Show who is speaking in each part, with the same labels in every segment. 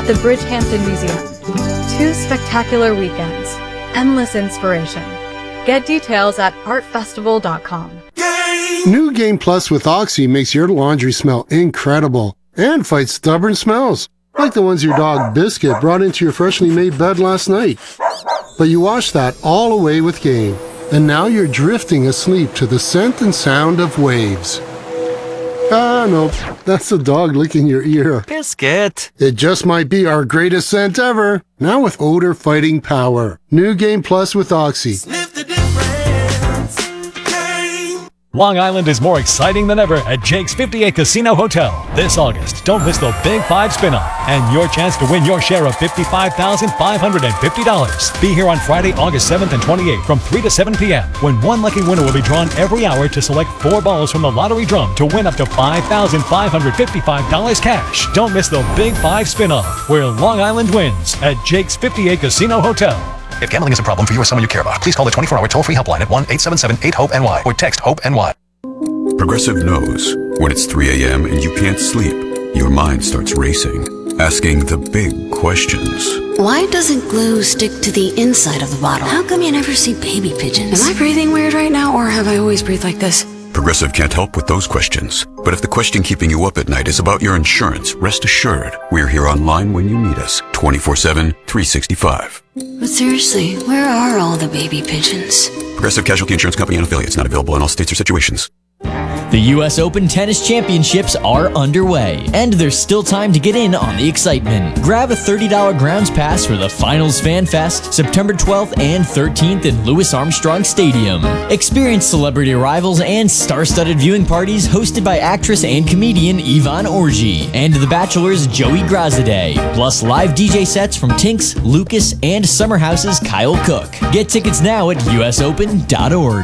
Speaker 1: the Bridgehampton Museum. 2 spectacular weekends. Endless inspiration. Get details at artfestival.com.
Speaker 2: New Game Plus with Oxy makes your laundry smell incredible and fights stubborn smells, like the ones your dog Biscuit brought into your freshly made bed last night. But you washed that all away with Game, and now you're drifting asleep to the scent and sound of waves. Ah, nope, that's the dog licking your ear.
Speaker 3: Biscuit!
Speaker 2: It just might be our greatest scent ever, now with odor fighting power. New Game Plus with Oxy.
Speaker 4: Sniff the difference. Game.
Speaker 5: Long Island is more exciting than ever at Jake's 58 Casino Hotel this August. Don't miss the Big 5 spin-off and your chance to win your share of $55,550. Be here on Friday, August 7th and 28th from 3 to 7 p.m. when one lucky winner will be drawn every hour to select 4 balls from the lottery drum to win up to $5,555 cash. Don't miss the Big 5 spin-off where Long Island wins at Jake's 58 Casino Hotel.
Speaker 6: If gambling is a problem for you or someone you care about, please call the 24-hour toll-free helpline at 1-877-8-HOPE-NY or text HOPE-NY.
Speaker 7: Progressive knows when it's 3 a.m. and you can't sleep, your mind starts racing, asking the big questions.
Speaker 8: Why doesn't glue stick to the inside of the bottle? How come you never see baby pigeons? Am I breathing weird right now, or have I always breathed like this?
Speaker 7: Progressive can't help with those questions. But if the question keeping you up at night is about your insurance, rest assured, we're here online when you need us, 24/7, 365.
Speaker 8: But seriously, where are all the baby pigeons?
Speaker 7: Progressive Casualty Insurance Company and affiliates, not available in all states or situations.
Speaker 9: The U.S. Open Tennis Championships are underway, and there's still time to get in on the excitement. Grab a $30 grounds pass for the Finals Fan Fest, September 12th and 13th in Louis Armstrong Stadium. Experience celebrity arrivals and star-studded viewing parties hosted by actress and comedian Yvonne Orji and The Bachelor's Joey Grazadeh, plus live DJ sets from Tinks, Lucas, and Summer House's Kyle Cook. Get tickets now at usopen.org.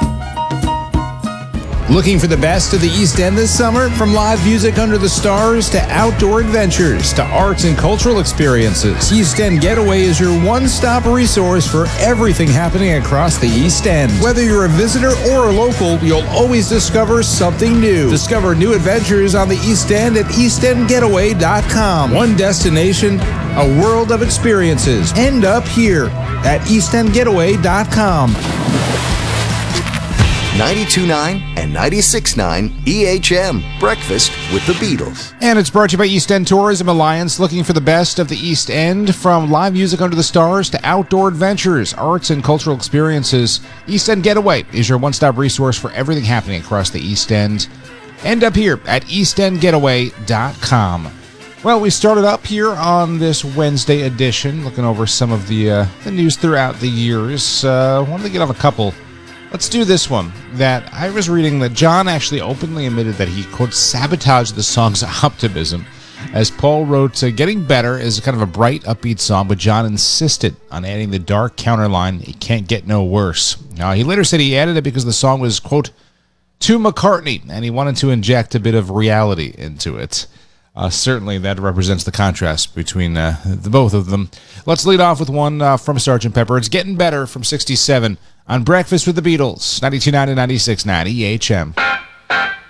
Speaker 10: Looking for the best of the East End this summer? From live music under the stars to outdoor adventures to arts and cultural experiences, East End Getaway is your one-stop resource for everything happening across the East End. Whether you're a visitor or a local, you'll always discover something new. Discover new adventures on the East End at eastendgetaway.com. One destination, a world of experiences. End up here at eastendgetaway.com.
Speaker 11: 92.9 and 96.9 EHM. Breakfast with the Beatles.
Speaker 10: And it's brought to you by East End Tourism Alliance, looking for the best of the East End. From live music under the stars to outdoor adventures, arts and cultural experiences, East End Getaway is your one-stop resource for everything happening across the East End. End up here at eastendgetaway.com. Well, we started up here on this Wednesday edition, looking over some of the news throughout the years. Wanted to get on a couple. Let's do this one. That I was reading that John actually openly admitted that he, quote, sabotaged the song's optimism. As Paul wrote, Getting Better is kind of a bright, upbeat song, but John insisted on adding the dark counterline, it can't get no worse. Now, he later said he added it because the song was, quote, too McCartney, and he wanted to inject a bit of reality into it. Certainly, that represents the contrast between the both of them. Let's lead off with one from Sgt. Pepper. It's Getting Better from 67 on Breakfast with the Beatles, 92.9 and 96.9 EHM.